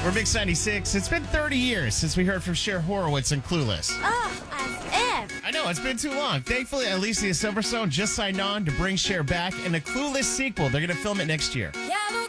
We're Mix 96. It's been 30 years since we heard from Cher Horowitz and Clueless. Oh, as if. I know, it's been too long. Thankfully, Alicia Silverstone just signed on to bring Cher back in a Clueless sequel. They're going to film it next year. Yeah,